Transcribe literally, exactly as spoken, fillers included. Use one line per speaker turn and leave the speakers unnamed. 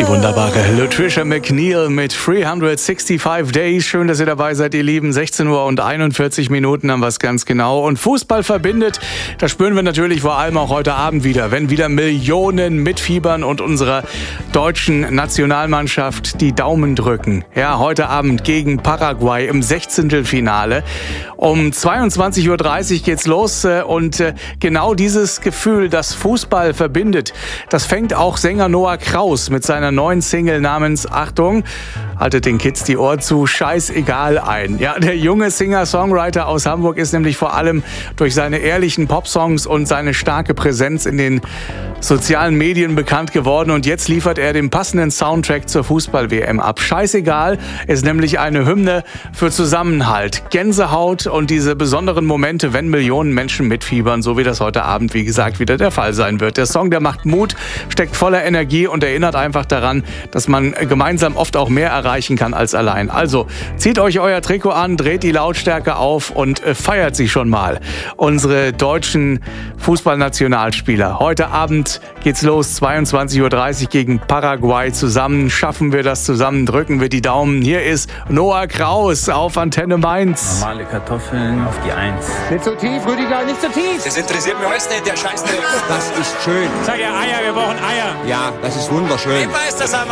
wunderbare Latricia McNeil mit dreihundertfünfundsechzig Days. Schön, dass ihr dabei seid, ihr Lieben. sechzehn Uhr und einundvierzig Minuten haben wir es ganz genau. Und Fußball verbindet, das spüren wir natürlich vor allem auch heute Abend wieder, wenn wieder Millionen mitfiebern und unserer deutschen Nationalmannschaft die Daumen drücken. Ja, heute Abend gegen Paraguay im Sechzehntelfinale. Um zweiundzwanzig Uhr dreißig geht's los und genau dieses Gefühl, das Fußball verbindet, das fängt auch Sänger Noah Kraus mit seiner neuen Single namens, Achtung, haltet den Kids die Ohren zu, Scheißegal ein. Ja, der junge Singer-Songwriter aus Hamburg ist nämlich vor allem durch seine ehrlichen Popsongs und seine starke Präsenz in den sozialen Medien bekannt geworden und jetzt liefert er den passenden Soundtrack zur Fußball-W M ab. Scheißegal ist nämlich eine Hymne für Zusammenhalt, Gänsehaut und diese besonderen Momente, wenn Millionen Menschen mitfiebern, so wie das heute Abend, wie gesagt, wieder der Fall sein wird. Der Song, der macht Mut, steckt voller Energie und erinnert einfach daran, dass man gemeinsam oft auch mehr erreichen kann als allein. Also zieht euch euer Trikot an, dreht die Lautstärke auf und feiert sie schon mal. Unsere deutschen Fußballnationalspieler. Heute Abend geht's los, zweiundzwanzig Uhr dreißig gegen Paraguay. Zusammen schaffen wir das, zusammen drücken wir die Daumen. Hier ist Noah Kraus auf Antenne Mainz.
Normale Kartoffeln auf die Eins.
Nicht so tief, Rüdiger, nicht so tief.
Das interessiert mich alles nicht, der Scheißdreck.
Das ist schön.
Sag ja Eier, wir brauchen Eier.
Ja, das ist wunderschön.
Wer weiß das aber?